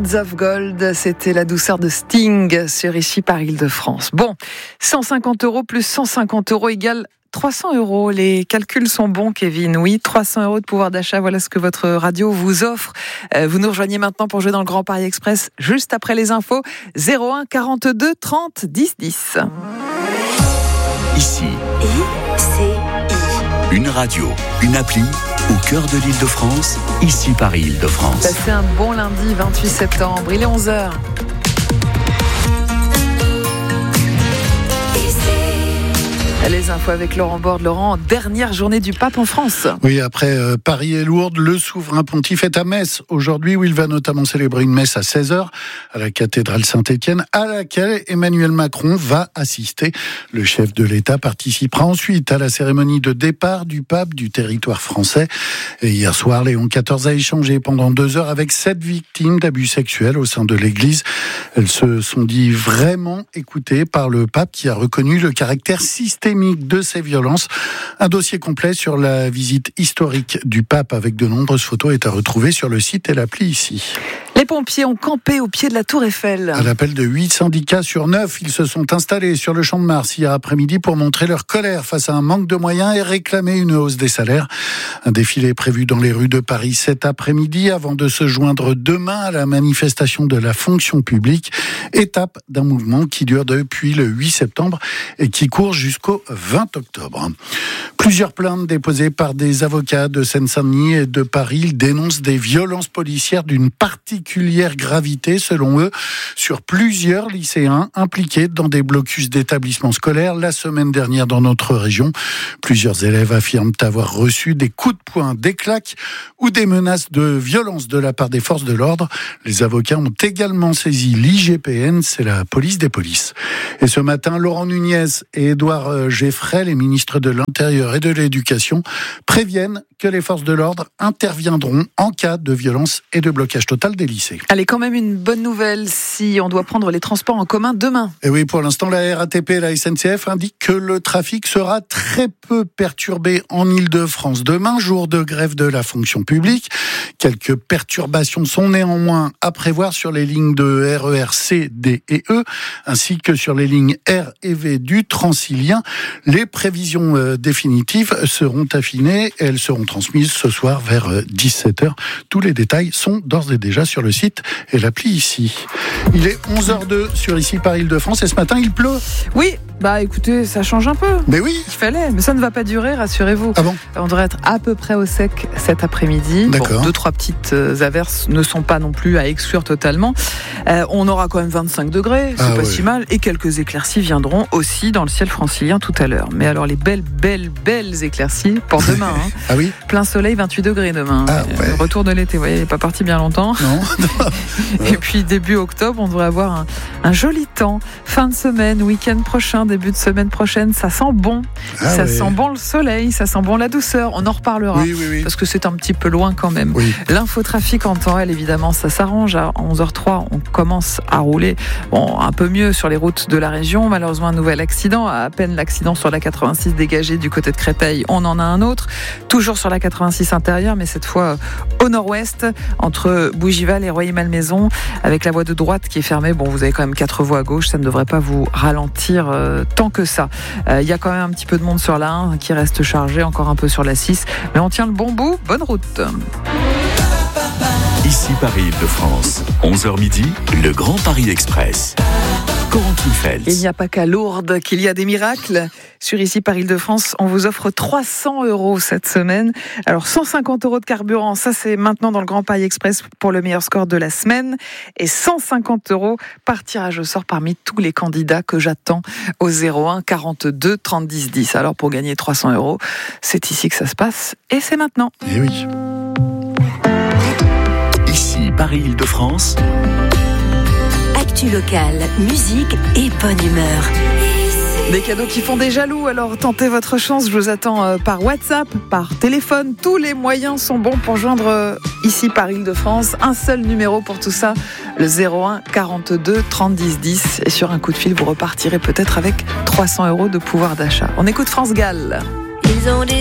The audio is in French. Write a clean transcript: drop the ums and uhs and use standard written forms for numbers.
Hands of Gold, c'était la douceur de Sting sur Ici par Île-de-France. Bon, 150 € plus 150 € égale 300 €. Les calculs sont bons, Kevin. Oui, 300 € de pouvoir d'achat. Voilà ce que votre radio vous offre. Vous nous rejoignez maintenant pour jouer dans le Grand Paris Express juste après les infos. 01 42 30 10 10. Ici. Une radio, une appli au cœur de l'Île-de-France. Ici Paris Île-de-France. C'est un bon lundi 28 septembre. Il est 11h. Les infos avec Laurent Borde. Laurent, dernière journée du pape en France. Oui, après Paris et Lourdes, le souverain pontife est à Metz aujourd'hui, où il va notamment célébrer une messe à 16h à la cathédrale Saint-Étienne, à laquelle Emmanuel Macron va assister. Le chef de l'État participera ensuite à la cérémonie de départ du pape du territoire français. Et hier soir, Léon XIV a échangé pendant 2 heures avec 7 victimes d'abus sexuels au sein de l'Église. Elles se sont dit vraiment écoutées par le pape, qui a reconnu le caractère systémique de ces violences. Un dossier complet sur la visite historique du pape avec de nombreuses photos est à retrouver sur le site et l'appli ici. Les pompiers ont campé au pied de la Tour Eiffel. À l'appel de 8 syndicats sur 9, ils se sont installés sur le Champ de Mars hier après-midi pour montrer leur colère face à un manque de moyens et réclamer une hausse des salaires. Un défilé est prévu dans les rues de Paris cet après-midi avant de se joindre demain à la manifestation de la fonction publique, étape d'un mouvement qui dure depuis le 8 septembre et qui court jusqu'au 20 octobre. Plusieurs plaintes déposées par des avocats de Seine-Saint-Denis et de Paris. Ils dénoncent des violences policières d'une particulière gravité, selon eux, sur plusieurs lycéens impliqués dans des blocus d'établissements scolaires la semaine dernière dans notre région. Plusieurs élèves affirment avoir reçu des coups de poing, des claques ou des menaces de violence de la part des forces de l'ordre. Les avocats ont également saisi l'IGPN, c'est la police des polices. Et ce matin, Laurent Nunez et Édouard Geffray, les ministres de l'Intérieur et de l'Éducation, préviennent que les forces de l'ordre interviendront en cas de violence et de blocage total des lycées. Allez, quand même une bonne nouvelle si on doit prendre les transports en commun demain. Et oui, pour l'instant, la RATP et la SNCF indiquent que le trafic sera très peu perturbé en Île-de-France. Demain, jour de grève de la fonction publique. Quelques perturbations sont néanmoins à prévoir sur les lignes de RER C, D et E, ainsi que sur les lignes R et V du Transilien. Les prévisions définitives seront affinées et elles seront transmises ce soir vers 17h. Tous les détails sont d'ores et déjà sur le site et l'appli ici. Il est 11h02 sur Ici par Île-de-France et ce matin il pleut. Oui, bah écoutez, ça change un peu. Mais oui. Il fallait, mais ça ne va pas durer, rassurez-vous. Ah bon ? On devrait être à peu près au sec cet après-midi. D'accord. Bon, 2-3 petites averses ne sont pas non plus à exclure totalement. On aura quand même 25 degrés, c'est pas si mal. Et quelques éclaircies viendront aussi dans le ciel francilien tout à l'heure. Mais alors les belles éclaircies pour demain. Hein. Ah oui ? Plein soleil, 28 degrés demain. Ah ouais. Retour de l'été, vous voyez, il n'est pas parti bien longtemps. Non. Et puis début octobre, on devrait avoir un joli temps. Fin de semaine, week-end prochain, début de semaine prochaine, ça sent bon. Ça sent bon le soleil, ça sent bon la douceur. On en reparlera. Oui. Parce que c'est un petit peu loin quand même. Oui. L'infotrafic en temps réel, évidemment, ça s'arrange. À 11h03, on commence à rouler un peu mieux sur les routes de la région. Malheureusement, un nouvel accident. À peine l'accident sur la 86 dégagée du côté de Créteil, on en a un autre. Toujours sur la 86 intérieure, mais cette fois au nord-ouest, entre Bougival et Royer-Malmaison, avec la voie de droite qui est fermée. Bon, vous avez quand même 4 voies à gauche, ça ne devrait pas vous ralentir tant que ça. Il y a quand même un petit peu de monde sur la 1 qui reste chargé, encore un peu sur la 6, mais on tient le bon bout. Bonne route. Ici Paris Île-de-France, 11h midi, le Grand Paris Express. Corentin Fels. Il n'y a pas qu'à Lourdes qu'il y a des miracles. Sur Ici par Île-de-France, on vous offre 300 € cette semaine. Alors 150 € de carburant, ça c'est maintenant dans le Grand Paris Express pour le meilleur score de la semaine. Et 150 € par tirage au sort parmi tous les candidats que j'attends au 01 42 30 10 10. Alors pour gagner 300 €, c'est ici que ça se passe et c'est maintenant. Et oui. Ici Paris Île-de-France. Actu locale, musique et bonne humeur. Des cadeaux qui font des jaloux, alors tentez votre chance, je vous attends par WhatsApp, par téléphone, tous les moyens sont bons pour joindre Ici par Île-de-France. Un seul numéro pour tout ça, le 01 42 30 10 10. Et sur un coup de fil, vous repartirez peut-être avec 300 € de pouvoir d'achat. On écoute France Gall. Ils ont